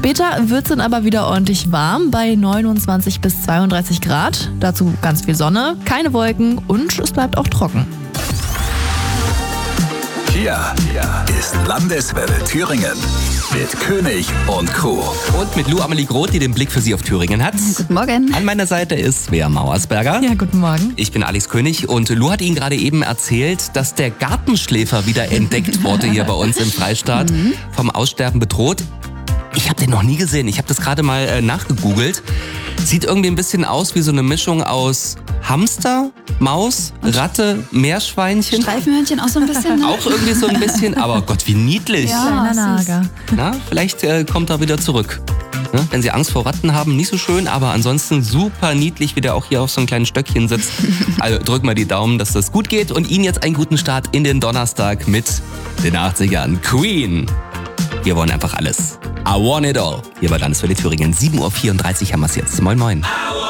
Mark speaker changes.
Speaker 1: Später wird es dann aber wieder ordentlich warm bei 29 bis 32 Grad. Dazu ganz viel Sonne, keine Wolken und es bleibt auch trocken.
Speaker 2: Hier ist Landeswelle Thüringen mit König und Crew.
Speaker 3: Und mit Lou Amelie Groth, die den Blick für Sie auf Thüringen hat.
Speaker 4: Guten Morgen.
Speaker 3: An meiner Seite ist Svea Mauersberger.
Speaker 1: Ja, guten Morgen.
Speaker 3: Ich bin Alex König und Lou hat Ihnen gerade eben erzählt, dass der Gartenschläfer wieder entdeckt wurde hier bei uns im Freistaat. Vom Aussterben bedroht. Ich habe den noch nie gesehen. Ich habe das gerade mal nachgegoogelt. Sieht irgendwie ein bisschen aus wie so eine Mischung aus Hamster, Maus, Ratte, Meerschweinchen.
Speaker 4: Streifenhörnchen auch so ein bisschen. Ne?
Speaker 3: Auch irgendwie so ein bisschen, aber Gott, wie niedlich.
Speaker 4: Ja,
Speaker 1: Kleiner Nager.
Speaker 3: Na, vielleicht kommt er wieder zurück. Ne? Wenn Sie Angst vor Ratten haben, nicht so schön, aber ansonsten super niedlich, wie der auch hier auf so einem kleinen Stöckchen sitzt. Also drück mal die Daumen, dass das gut geht und Ihnen jetzt einen guten Start in den Donnerstag mit den 80ern. Queen. Wir wollen einfach alles. I want it all. Hier bei Landeswelle Thüringen. 7.34 Uhr haben wir es jetzt. Moin, moin.